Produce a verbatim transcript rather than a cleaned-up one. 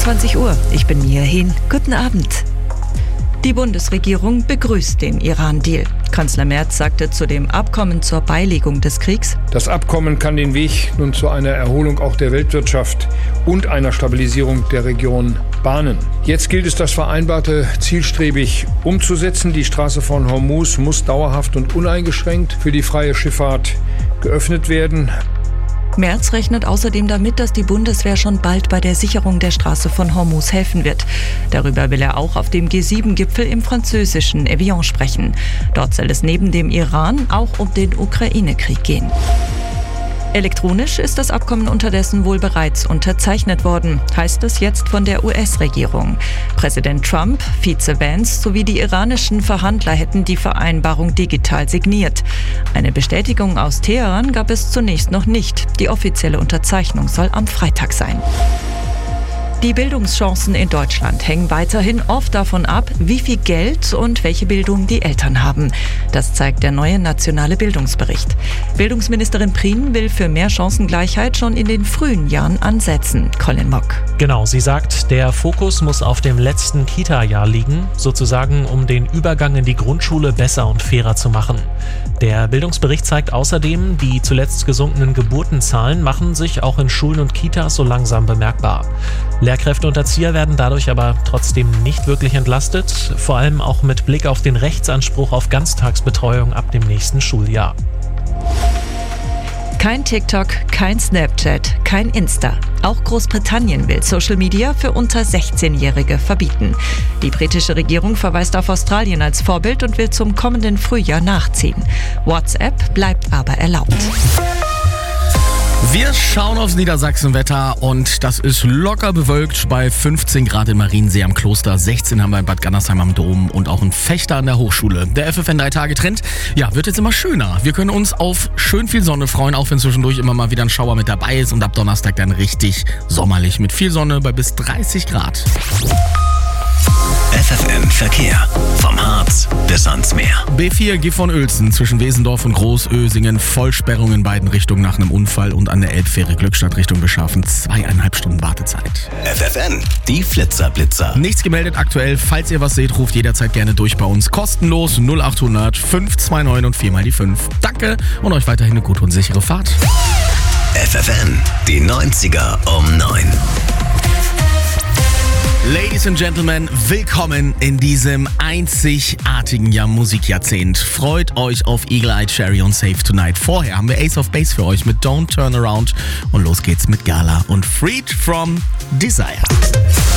einundzwanzig Uhr. Ich bin Mia Hehn. Guten Abend. Die Bundesregierung begrüßt den Iran-Deal. Kanzler Merz sagte zu dem Abkommen zur Beilegung des Kriegs: Das Abkommen kann den Weg nun zu einer Erholung auch der Weltwirtschaft und einer Stabilisierung der Region bahnen. Jetzt gilt es, das Vereinbarte zielstrebig umzusetzen. Die Straße von Hormuz muss dauerhaft und uneingeschränkt für die freie Schifffahrt geöffnet werden. Merz rechnet außerdem damit, dass die Bundeswehr schon bald bei der Sicherung der Straße von Hormuz helfen wird. Darüber will er auch auf dem G sieben Gipfel im französischen Evian sprechen. Dort soll es neben dem Iran auch um den Ukraine-Krieg gehen. Elektronisch ist das Abkommen unterdessen wohl bereits unterzeichnet worden, heißt es jetzt von der U S-Regierung. Präsident Trump, Vize Vance sowie die iranischen Verhandler hätten die Vereinbarung digital signiert. Eine Bestätigung aus Teheran gab es zunächst noch nicht. Die offizielle Unterzeichnung soll am Freitag sein. Die Bildungschancen in Deutschland hängen weiterhin oft davon ab, wie viel Geld und welche Bildung die Eltern haben. Das zeigt der neue nationale Bildungsbericht. Bildungsministerin Prien will für mehr Chancengleichheit schon in den frühen Jahren ansetzen. Colin Mock. Genau, sie sagt, der Fokus muss auf dem letzten Kita-Jahr liegen, sozusagen um den Übergang in die Grundschule besser und fairer zu machen. Der Bildungsbericht zeigt außerdem, die zuletzt gesunkenen Geburtenzahlen machen sich auch in Schulen und Kitas so langsam bemerkbar. Lehrkräfte und Erzieher werden dadurch aber trotzdem nicht wirklich entlastet, vor allem auch mit Blick auf den Rechtsanspruch auf Ganztagsbetreuung ab dem nächsten Schuljahr. Kein TikTok, kein Snapchat, kein Insta. Auch Großbritannien will Social Media für unter sechzehnjährige verbieten. Die britische Regierung verweist auf Australien als Vorbild und will zum kommenden Frühjahr nachziehen. WhatsApp bleibt aber erlaubt. Wir schauen aufs Niedersachsenwetter und das ist locker bewölkt bei fünfzehn Grad in Mariensee am Kloster, sechzehn haben wir in Bad Gandersheim am Dom und auch in Vechta an der Hochschule. Der F F N drei Tage Trend, ja, wird jetzt immer schöner. Wir können uns auf schön viel Sonne freuen, auch wenn zwischendurch immer mal wieder ein Schauer mit dabei ist und ab Donnerstag dann richtig sommerlich mit viel Sonne bei bis dreißig Grad. F F N Verkehr. Vom Harz bis ans Meer. B vier Gifhorn-Uelzen zwischen Wesendorf und Großösingen. Vollsperrung in beiden Richtungen nach einem Unfall und an der Elbfähre Glückstadt Richtung Beschaffen. Zweieinhalb Stunden Wartezeit. F F N, die Flitzer-Blitzer. Nichts gemeldet aktuell. Falls ihr was seht, ruft jederzeit gerne durch bei uns. Kostenlos null acht hundert fünf zwei neun und vier mal die fünf. Danke und euch weiterhin eine gute und sichere Fahrt. F F N, die neunziger um neun. Ladies and Gentlemen, willkommen in diesem einzigartigen ja, Musikjahrzehnt. Freut euch auf Eagle Eye Cherry und Save Tonight. Vorher haben wir Ace of Base für euch mit Don't Turn Around und los geht's mit Gala und Freed from Desire.